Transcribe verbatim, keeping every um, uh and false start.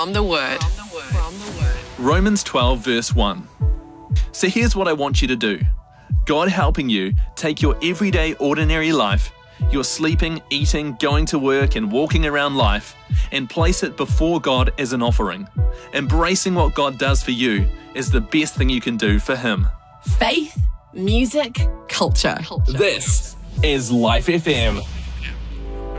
From the Word. From the Word. Romans twelve verse one. So here's what I want you to do. God helping you take your everyday ordinary life, your sleeping, eating, going to work and walking around life, and place it before God as an offering. Embracing what God does for you is the best thing you can do for Him. Faith, music, culture. This is Life F M.